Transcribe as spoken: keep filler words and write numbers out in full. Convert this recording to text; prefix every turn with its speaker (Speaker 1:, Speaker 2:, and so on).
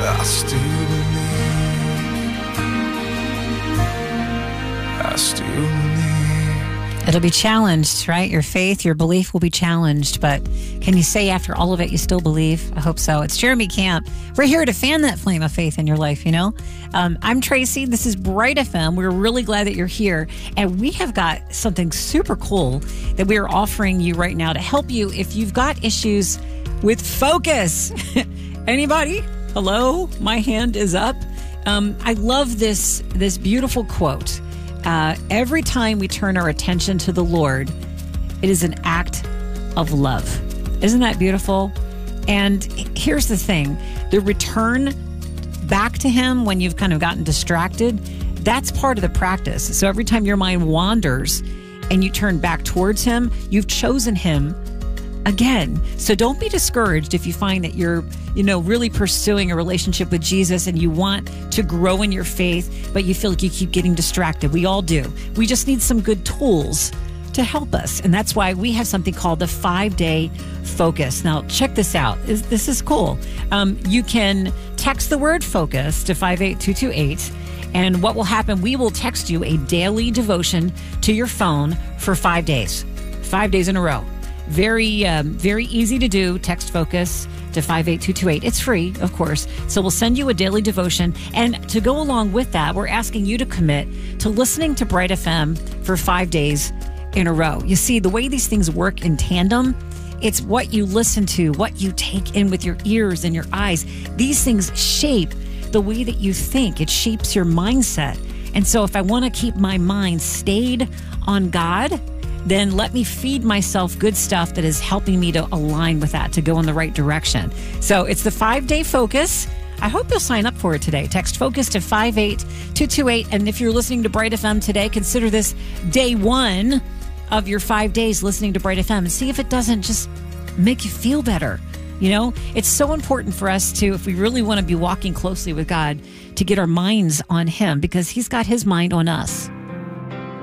Speaker 1: I still believe. I still believe.
Speaker 2: It'll be challenged, right? Your faith, your belief will be challenged. But can you say after all of it, you still believe? I hope so. It's Jeremy Camp. We're here to fan that flame of faith in your life, you know? Um, I'm Tracy. This is Bright F M. We're really glad that you're here. And we have got something super cool that we are offering you right now to help you if you've got issues with focus. Anybody? Hello? My hand is up. Um, I love this, this beautiful quote. Uh, every time we turn our attention to the Lord, it is an act of love. Isn't that beautiful? And here's the thing. The return back to Him when you've kind of gotten distracted, that's part of the practice. So every time your mind wanders and you turn back towards Him, you've chosen Him again. So don't be discouraged if you find that you're, you know, really pursuing a relationship with Jesus and you want to grow in your faith, but you feel like you keep getting distracted. We all do. We just need some good tools to help us. And that's why we have something called the five-day focus. Now, check this out. This is cool. Um, you can text the word focus to five eight two two eight. And what will happen, we will text you a daily devotion to your phone for five days, five days in a row. Very, um, very easy to do. Text focus to five eight two two eight. It's free, of course. So we'll send you a daily devotion. And to go along with that, we're asking you to commit to listening to Bright F M for five days in a row. You see, the way these things work in tandem, it's what you listen to, what you take in with your ears and your eyes. These things shape the way that you think. It shapes your mindset. And so if I want to keep my mind stayed on God, then let me feed myself good stuff that is helping me to align with that, to go in the right direction. So it's the five-day focus. I hope you'll sign up for it today. Text focus to five eight two two eight. And if you're listening to Bright F M today, consider this day one of your five days listening to Bright F M and see if it doesn't just make you feel better. You know, it's so important for us to, if we really want to be walking closely with God, to get our minds on Him because He's got His mind on us.